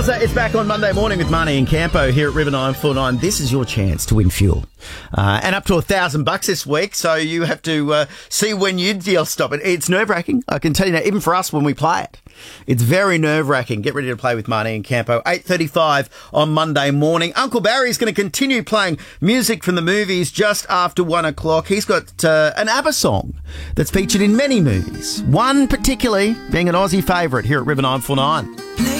Wowza, it's back on Monday morning with Marnie and Campo here at River 949. This is your chance to win fuel. And up to $1,000 this week, so you have to see when you'll stop it. It's nerve-wracking, I can tell you now, even for us when we play it. It's very nerve-wracking. Get ready to play with Marnie and Campo. 8:35 on Monday morning. Uncle Barry's going to continue playing music from the movies just after 1 o'clock. He's got an ABBA song that's featured in many movies. One particularly being an Aussie favourite here at River 949.